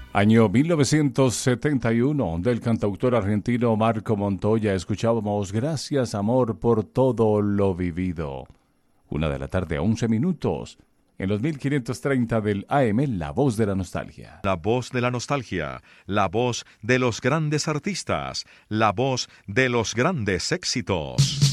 Año 1971, del cantautor argentino Marco Montoya, escuchábamos Gracias, amor, por todo lo vivido. 1 de la tarde, 11 minutos, en los 1530 del AM, La Voz de la Nostalgia. La voz de la nostalgia, la voz de los grandes artistas, la voz de los grandes éxitos.